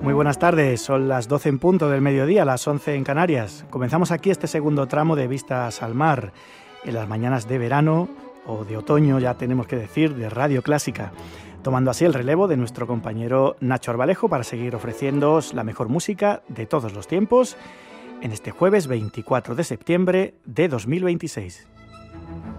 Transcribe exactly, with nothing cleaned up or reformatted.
Muy buenas tardes, son las doce en punto del mediodía, las once en Canarias. Comenzamos aquí este segundo tramo de Vistas al Mar, en las mañanas de verano o de otoño, ya tenemos que decir, de Radio Clásica, tomando así el relevo de nuestro compañero Nacho Arbalejo para seguir ofreciéndoos la mejor música de todos los tiempos en este jueves veinticuatro de septiembre de dos mil veintiséis.